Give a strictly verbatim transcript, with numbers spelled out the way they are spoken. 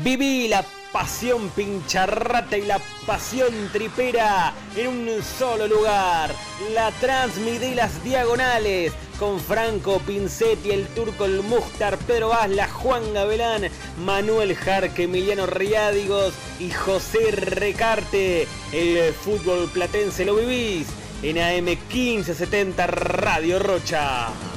Viví la pasión pincharrata y la pasión tripera en un solo lugar. La Transmite las Diagonales con Franco Pincetti, el Turco, el Mustar, Pedro Asla, Juan Gavelán, Manuel Jarque, Emiliano Riádigos y José Recarte. El fútbol platense lo vivís en A M quince setenta Radio Rocha.